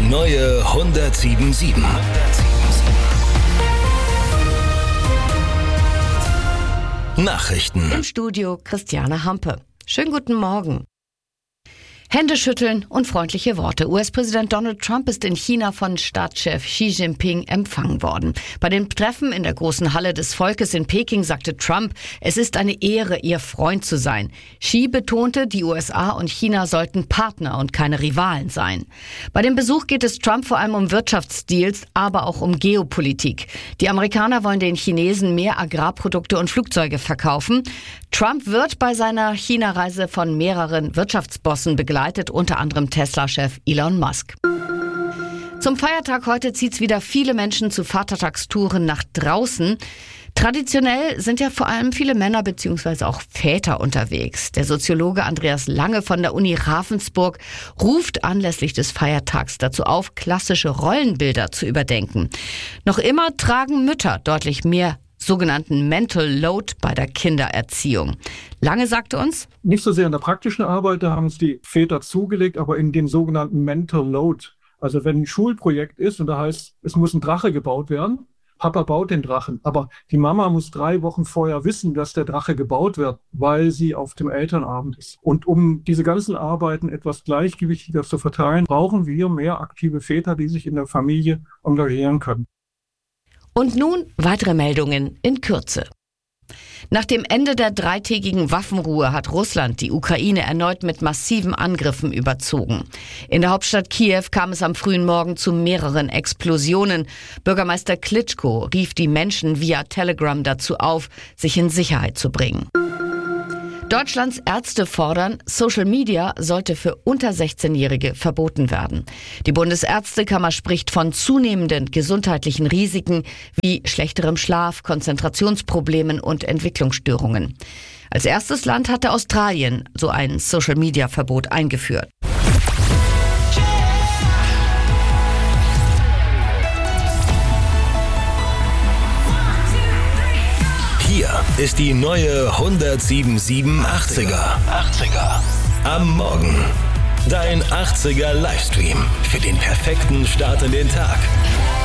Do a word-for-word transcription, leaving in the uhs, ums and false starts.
neue hundertsieben Komma sieben. Nachrichten. Im Studio Christiane Hampe. Schönen guten Morgen. Hände schütteln und freundliche Worte. U S-Präsident Donald Trump ist in China von Staatschef Xi Jinping empfangen worden. Bei dem Treffen in der großen Halle des Volkes in Peking sagte Trump, es ist eine Ehre, ihr Freund zu sein. Xi betonte, die U S A und China sollten Partner und keine Rivalen sein. Bei dem Besuch geht es Trump vor allem um Wirtschaftsdeals, aber auch um Geopolitik. Die Amerikaner wollen den Chinesen mehr Agrarprodukte und Flugzeuge verkaufen. Trump wird bei seiner China-Reise von mehreren Wirtschaftsbossen begleitet, unter anderem Tesla-Chef Elon Musk. Zum Feiertag heute zieht's wieder viele Menschen zu Vatertagstouren nach draußen. Traditionell sind ja vor allem viele Männer bzw. auch Väter unterwegs. Der Soziologe Andreas Lange von der Uni Ravensburg ruft anlässlich des Feiertags dazu auf, klassische Rollenbilder zu überdenken. Noch immer tragen Mütter deutlich mehr sogenannten Mental Load bei der Kindererziehung. Lange sagte uns, nicht so sehr in der praktischen Arbeit, da haben es die Väter zugelegt, aber in den sogenannten Mental Load. Also wenn ein Schulprojekt ist und da heißt, es muss ein Drache gebaut werden, Papa baut den Drachen, aber die Mama muss drei Wochen vorher wissen, dass der Drache gebaut wird, weil sie auf dem Elternabend ist. Und um diese ganzen Arbeiten etwas gleichgewichtiger zu verteilen, brauchen wir mehr aktive Väter, die sich in der Familie engagieren können. Und nun weitere Meldungen in Kürze. Nach dem Ende der dreitägigen Waffenruhe hat Russland die Ukraine erneut mit massiven Angriffen überzogen. In der Hauptstadt Kiew kam es am frühen Morgen zu mehreren Explosionen. Bürgermeister Klitschko rief die Menschen via Telegram dazu auf, sich in Sicherheit zu bringen. Deutschlands Ärzte fordern, Social Media sollte für unter sechzehnjährige verboten werden. Die Bundesärztekammer spricht von zunehmenden gesundheitlichen Risiken wie schlechterem Schlaf, Konzentrationsproblemen und Entwicklungsstörungen. Als erstes Land hatte Australien so ein Social Media Verbot eingeführt. Hier ist die neue hundertsieben Komma sieben achtziger. Am Morgen. Dein achtziger Livestream für den perfekten Start in den Tag.